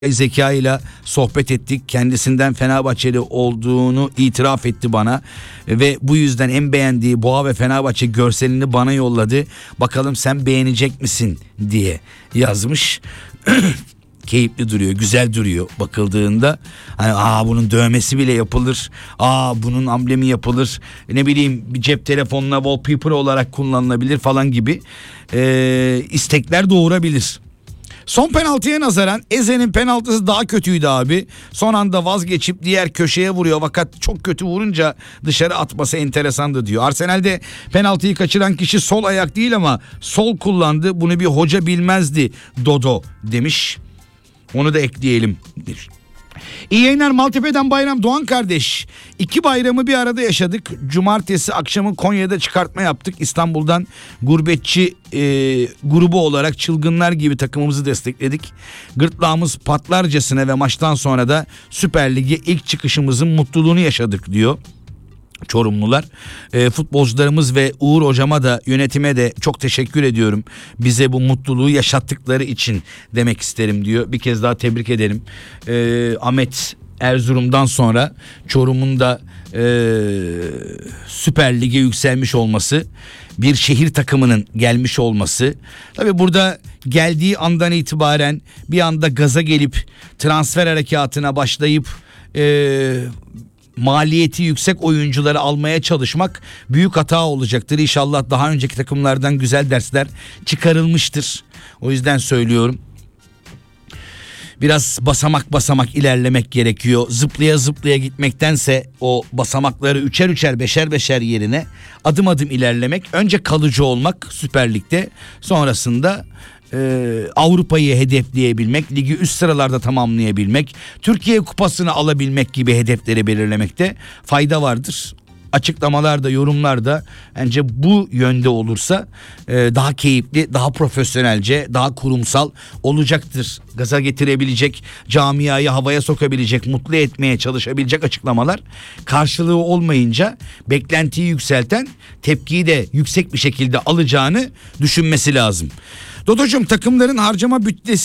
Zeka ile sohbet ettik. Kendisinden Fenerbahçeli olduğunu itiraf etti bana. Ve bu yüzden en beğendiği Boğa ve Fenerbahçe görselini bana yolladı. Bakalım sen beğenecek misin diye yazmış. Keyifli duruyor, güzel duruyor bakıldığında. Hani bunun dövmesi bile yapılır. Bunun amblemi yapılır. Ne bileyim, bir cep telefonuna wallpaper olarak kullanılabilir falan gibi istekler doğurabilir. Son penaltıya nazaran Eze'nin penaltısı daha kötüydü abi. Son anda vazgeçip diğer köşeye vuruyor. Fakat çok kötü vurunca dışarı atması enteresandı diyor. Arsenal'de penaltıyı kaçıran kişi sol ayak değil ama sol kullandı. Bunu bir hoca bilmezdi Dodo demiş. Onu da ekleyelim. İyi yayınlar Maltepe'den Bayram Doğan kardeş. 2 bayramı bir arada yaşadık. Cumartesi akşamı Konya'da çıkartma yaptık. İstanbul'dan gurbetçi grubu olarak çılgınlar gibi takımımızı destekledik. Gırtlağımız patlarcasına ve maçtan sonra da Süper Lig'e ilk çıkışımızın mutluluğunu yaşadık diyor Çorumlular. Futbolcularımız ve Uğur hocama da yönetime de çok teşekkür ediyorum. Bize bu mutluluğu yaşattıkları için demek isterim diyor. Bir kez daha tebrik ederim. Ahmet Erzurum'dan sonra Çorum'un da Süper Lig'e yükselmiş olması, bir şehir takımının gelmiş olması. Tabii burada geldiği andan itibaren bir anda gaza gelip transfer harekatına başlayıp maliyeti yüksek oyuncuları almaya çalışmak büyük hata olacaktır. İnşallah daha önceki takımlardan güzel dersler çıkarılmıştır. O yüzden söylüyorum. Biraz basamak basamak ilerlemek gerekiyor. Zıplaya zıplaya gitmektense o basamakları üçer üçer beşer beşer yerine adım adım ilerlemek. Önce kalıcı olmak Süper Lig'de, sonrasında Avrupa'yı hedefleyebilmek, ligi üst sıralarda tamamlayabilmek, Türkiye Kupası'nı alabilmek gibi hedefleri belirlemekte fayda vardır. Açıklamalarda, yorumlarda bence bu yönde olursa daha keyifli, daha profesyonelce, daha kurumsal olacaktır. Gaza getirebilecek, camiayı havaya sokabilecek, mutlu etmeye çalışabilecek açıklamalar karşılığı olmayınca beklentiyi yükselten, tepkiyi de yüksek bir şekilde alacağını düşünmesi lazım. Dodocuğum, takımların harcama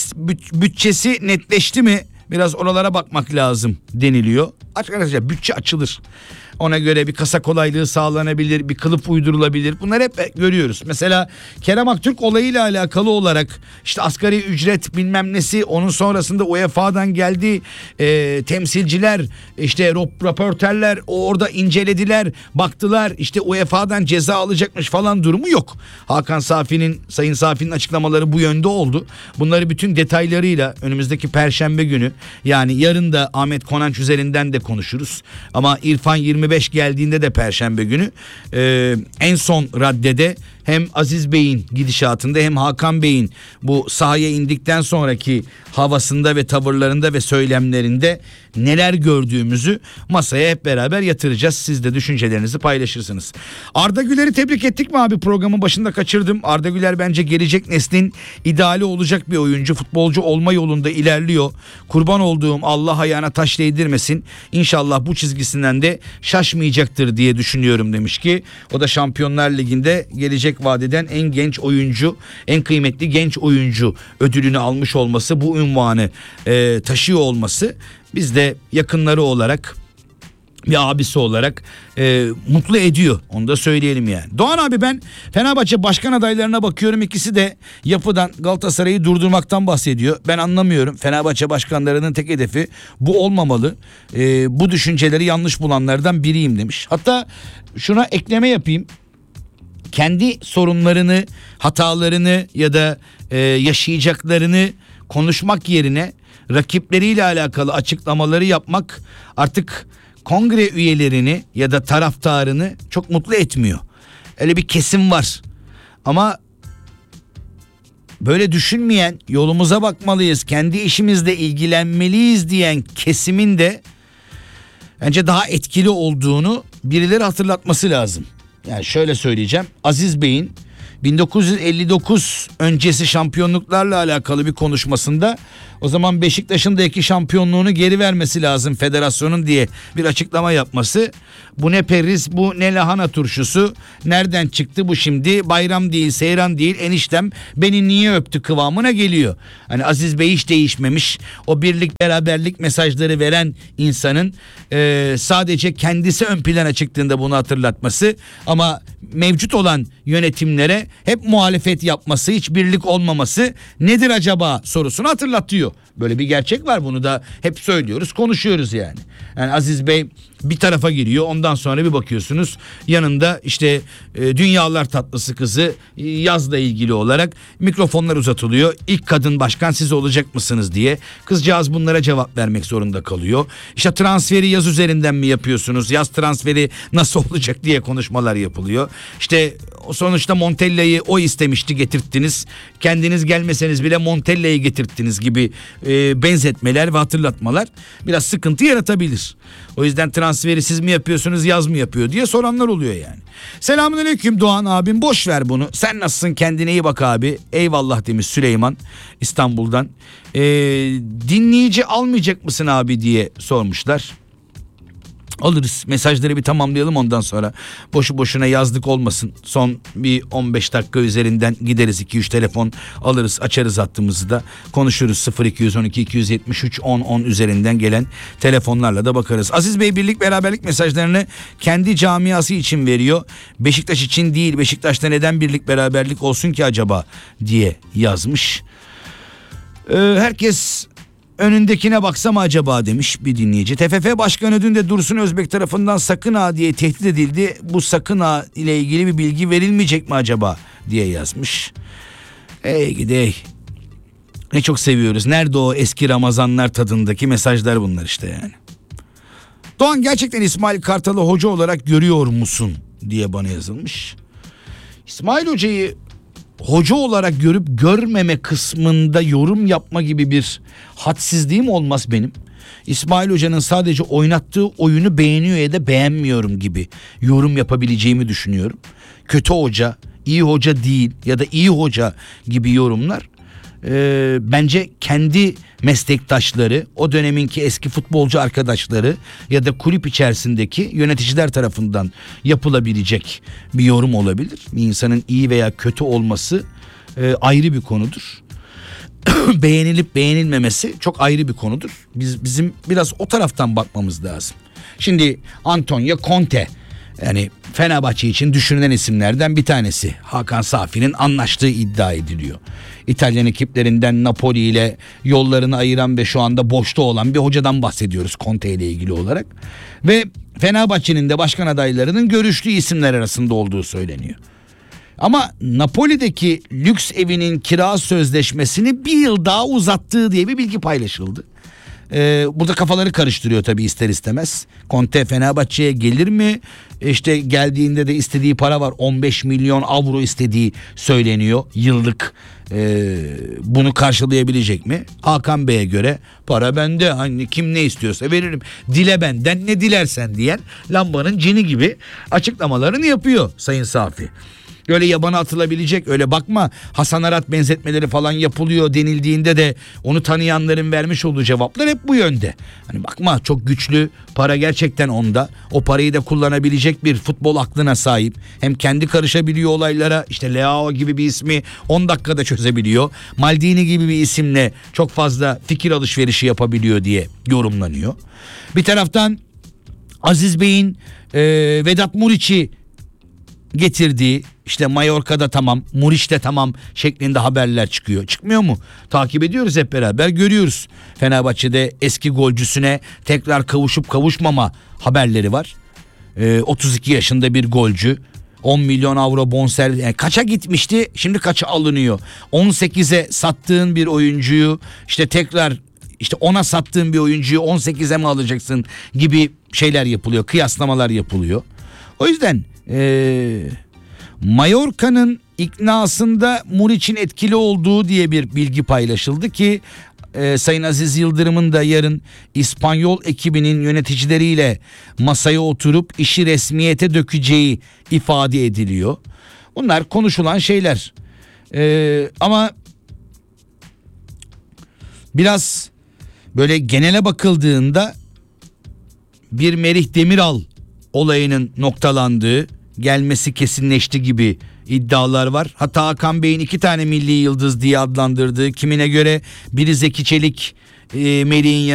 bütçesi netleşti mi? Biraz oralara bakmak lazım deniliyor. Arkadaşlar, bütçe açılır. Ona göre bir kasa kolaylığı sağlanabilir, bir kılıf uydurulabilir. Bunları hep görüyoruz. Mesela Kerem Aktürk olayıyla alakalı olarak işte asgari ücret bilmem nesi, onun sonrasında UEFA'dan geldi temsilciler, işte raporterler orada incelediler, baktılar, işte UEFA'dan ceza alacakmış falan durumu yok. Sayın Safi'nin açıklamaları bu yönde oldu. Bunları bütün detaylarıyla önümüzdeki Perşembe günü, yani yarın da Ahmet Konanç üzerinden de konuşuruz. Ama İrfan 25 geldiğinde de Perşembe günü en son raddede hem Aziz Bey'in gidişatında hem Hakan Bey'in bu sahaya indikten sonraki havasında ve tavırlarında ve söylemlerinde neler gördüğümüzü masaya hep beraber yatıracağız. Siz de düşüncelerinizi paylaşırsınız. Arda Güler'i tebrik ettik mi abi? Programın başında kaçırdım. Arda Güler bence gelecek neslin ideali olacak bir oyuncu. Futbolcu olma yolunda ilerliyor. Kurban olduğum Allah ayağına taş değdirmesin. İnşallah bu çizgisinden de şaşmayacaktır diye düşünüyorum demiş ki. O da Şampiyonlar Ligi'nde gelecek vadeden en genç oyuncu, en kıymetli genç oyuncu ödülünü almış olması, bu unvanı taşıyor olması, biz de yakınları olarak, bir abisi olarak mutlu ediyor. Onu da söyleyelim yani. Doğan abi, ben Fenerbahçe başkan adaylarına bakıyorum. İkisi de yapıdan, Galatasaray'ı durdurmaktan bahsediyor. Ben anlamıyorum. Fenerbahçe başkanlarının tek hedefi bu olmamalı. Bu düşünceleri yanlış bulanlardan biriyim demiş. Hatta şuna ekleme yapayım. Kendi sorunlarını, hatalarını ya da yaşayacaklarını konuşmak yerine rakipleriyle alakalı açıklamaları yapmak artık kongre üyelerini ya da taraftarını çok mutlu etmiyor. Öyle bir kesim var. Ama böyle düşünmeyen, yolumuza bakmalıyız, kendi işimizle ilgilenmeliyiz diyen kesimin de bence daha etkili olduğunu birileri hatırlatması lazım. Yani şöyle söyleyeceğim. Aziz Bey'in 1959 öncesi şampiyonluklarla alakalı bir konuşmasında o zaman Beşiktaş'ın da 2 şampiyonluğunu geri vermesi lazım federasyonun diye bir açıklama yapması. Bu ne periz, bu ne lahana turşusu, nereden çıktı bu şimdi, bayram değil seyran değil eniştem beni niye öptü kıvamına geliyor. Hani Aziz Bey hiç değişmemiş, o birlik beraberlik mesajları veren insanın sadece kendisi ön plana çıktığında bunu hatırlatması ama mevcut olan yönetimlere hep muhalefet yapması, hiç birlik olmaması nedir acaba sorusunu hatırlatıyor. Böyle bir gerçek var, bunu da hep söylüyoruz, konuşuyoruz yani. Yani Aziz Bey bir tarafa giriyor, ondan sonra bir bakıyorsunuz yanında işte dünyalar tatlısı kızı yazla ilgili olarak mikrofonlar uzatılıyor. İlk kadın başkan siz olacak mısınız diye kızcağız bunlara cevap vermek zorunda kalıyor. İşte transferi yaz üzerinden mi yapıyorsunuz, yaz transferi nasıl olacak diye konuşmalar yapılıyor. İşte sonuçta Montella'yı o istemişti, getirttiniz, kendiniz gelmeseniz bile Montella'yı getirttiniz gibi benzetmeler ve hatırlatmalar biraz sıkıntı yaratabilir. O yüzden transferi siz mi yapıyorsunuz, yaz mı yapıyor diye soranlar oluyor yani. Selamünaleyküm Doğan abim, boş ver bunu, sen nasılsın, kendine iyi bak abi, eyvallah demiş Süleyman İstanbul'dan. Dinleyici almayacak mısın abi diye sormuşlar. Alırız, mesajları bir tamamlayalım, ondan sonra boşu boşuna yazdık olmasın. Son bir 15 dakika üzerinden gideriz, 2-3 telefon alırız, açarız hattımızı da konuşuruz. 0212 273 10 10 üzerinden gelen telefonlarla da bakarız. Aziz Bey birlik beraberlik mesajlarını kendi camiası için veriyor, Beşiktaş için değil. Beşiktaş'ta neden birlik beraberlik olsun ki acaba diye yazmış. Herkes önündekine baksa mı acaba demiş bir dinleyici. TFF Başkanı dün de Dursun Özbek tarafından sakın ha diye tehdit edildi. Bu sakın ha ile ilgili bir bilgi verilmeyecek mi acaba diye yazmış. Ey gidey. Ne çok seviyoruz. Nerede o eski Ramazanlar tadındaki mesajlar bunlar işte yani. Doğan gerçekten İsmail Kartal'ı hoca olarak görüyor musun diye bana yazılmış. İsmail Hoca'yı hoca olarak görüp görmeme kısmında yorum yapma gibi bir hadsizliğim olmaz benim. İsmail Hoca'nın sadece oynattığı oyunu beğeniyor ya da beğenmiyorum gibi yorum yapabileceğimi düşünüyorum. Kötü hoca, iyi hoca değil ya da iyi hoca gibi yorumlar bence kendi meslektaşları, o döneminki eski futbolcu arkadaşları ya da kulüp içerisindeki yöneticiler tarafından yapılabilecek bir yorum olabilir. Bir insanın iyi veya kötü olması ayrı bir konudur. Beğenilip beğenilmemesi çok ayrı bir konudur. Bizim biraz o taraftan bakmamız lazım. Şimdi Antonio Conte, yani Fenerbahçe için düşünülen isimlerden bir tanesi. Hakan Safi'nin anlaştığı iddia ediliyor. İtalyan ekiplerinden Napoli ile yollarını ayıran ve şu anda boşta olan bir hocadan bahsediyoruz Conte ile ilgili olarak. Ve Fenerbahçe'nin de başkan adaylarının görüştüğü isimler arasında olduğu söyleniyor. Ama Napoli'deki lüks evinin kira sözleşmesini bir yıl daha uzattığı diye bir bilgi paylaşıldı. Burada kafaları karıştırıyor tabii ister istemez. Conte Fenerbahçe'ye gelir mi? İşte geldiğinde de istediği para var, 15 milyon avro istediği söyleniyor yıllık. Bunu karşılayabilecek mi? Hakan Bey'e göre para bende, hani kim ne istiyorsa veririm, dile benden ne dilersen diyen lambanın cini gibi açıklamalarını yapıyor Sayın Safi. Öyle yabana atılabilecek, öyle bakma Hasan Arat benzetmeleri falan yapılıyor denildiğinde de onu tanıyanların vermiş olduğu cevaplar hep bu yönde. Hani bakma çok güçlü, para gerçekten onda, o parayı da kullanabilecek bir futbol aklına sahip. Hem kendi karışabiliyor olaylara, işte Leao gibi bir ismi 10 dakikada çözebiliyor. Maldini gibi bir isimle çok fazla fikir alışverişi yapabiliyor diye yorumlanıyor. Bir taraftan Aziz Bey'in Vedat Muriç'i getirdiği, işte Mallorca'da tamam, Muriç'te tamam şeklinde haberler çıkıyor. Çıkmıyor mu? Takip ediyoruz, hep beraber görüyoruz. Fenerbahçe'de eski golcüsüne tekrar kavuşup kavuşmama haberleri var. 32 yaşında bir golcü, 10 milyon avro bonservis, yani kaça gitmişti, şimdi kaça alınıyor? 18'e sattığın bir oyuncuyu işte tekrar işte 10'a sattığın bir oyuncuyu 18'e mi alacaksın gibi şeyler yapılıyor, kıyaslamalar yapılıyor. O yüzden Mallorca'nın iknasında Muriç'in etkili olduğu diye bir bilgi paylaşıldı ki Sayın Aziz Yıldırım'ın da yarın İspanyol ekibinin yöneticileriyle masaya oturup işi resmiyete dökeceği ifade ediliyor. Bunlar konuşulan şeyler. Ama biraz böyle genele bakıldığında bir Merih Demiral olayının noktalandığı, gelmesi kesinleşti gibi iddialar var. Hatta Hakan Bey'in 2 tane milli yıldız diye adlandırdığı, kimine göre biri Zeki Çelik, Merih'in